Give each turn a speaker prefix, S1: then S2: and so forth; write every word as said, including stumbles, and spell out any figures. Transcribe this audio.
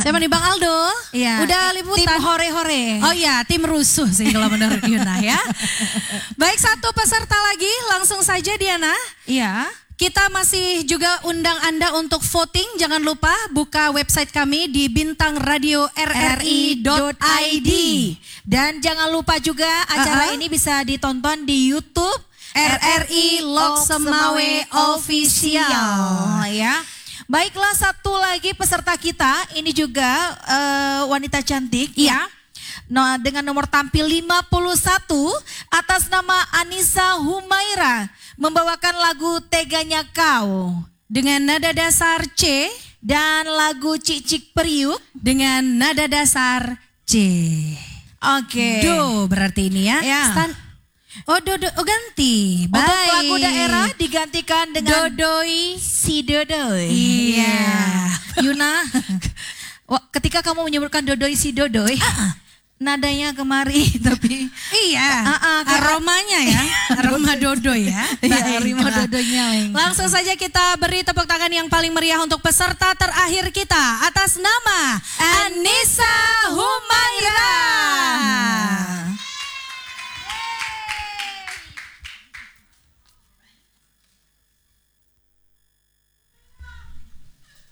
S1: Siapa nih Bang Aldo?
S2: Iya.
S1: Udah liputan.
S2: Tim hore-hore.
S1: Oh iya, tim rusuh sih kalau menurut Yuna ya. Baik, satu peserta lagi, langsung saja Diana.
S2: Iya.
S1: Kita masih juga undang Anda untuk voting. Jangan lupa buka website kami di bintang radio r r i dot i d.
S2: Dan jangan lupa juga acara
S1: Uh-uh.
S2: ini bisa ditonton di YouTube
S1: R R I Loksemawe Official.
S2: Ya. Baiklah, satu lagi peserta kita ini juga uh, wanita cantik
S1: Iya.
S2: ya. Nah, dengan nomor tampil lima puluh satu atas nama Anissa Humaira membawakan lagu Teganya Kau
S1: Dengan nada dasar C
S2: dan lagu Cicik Periuk
S1: dengan nada dasar C.
S2: Oke.
S1: Do berarti ini ya.
S2: Ya.
S1: Stan- oh do, do oh ganti.
S2: Untuk
S1: Baik.
S2: lagu daerah digantikan dengan
S1: Dodoi.
S2: Si Dodoi.
S1: Iya.
S2: Yuna, wah, ketika kamu menyebutkan Dodoi si Dodoi, nadanya kemari tapi
S1: Iya.
S2: Ah, ah, kayak-
S1: aromanya ya. Aroma dodo ya.
S2: Iya, aroma
S1: Baiklah.
S2: dodonya, Leng.
S1: Langsung saja kita beri tepuk tangan yang paling meriah untuk peserta terakhir kita atas nama Anissa Humaira.